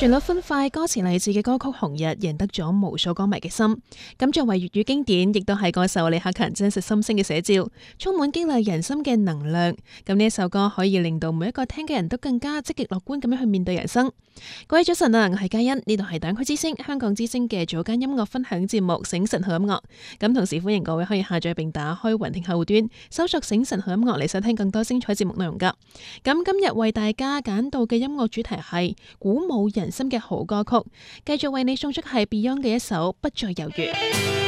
旋律歡快、歌詞勵志嘅歌曲《紅日》贏得咗無數歌迷嘅心。咁作為粵語經典，亦都係歌手李克勤真實心聲嘅寫照，充滿激勵人心嘅能量。咁呢一首歌可以令到每一個聽嘅人都更加積極樂觀咁樣去面對人生。各位早晨啊，我係嘉欣，呢度係大灣區之聲、香港之聲嘅早間音樂分享節目《醒神好音樂》。咁同時歡迎各位可以下載並打開雲聽後端，搜索《醒神好音樂》嚟收聽更多精彩節目內容噶。咁今日為大家揀到嘅音樂主題係鼓舞人心嘅好歌曲，繼續為你送出係 Beyond 嘅一首《不再猶豫》。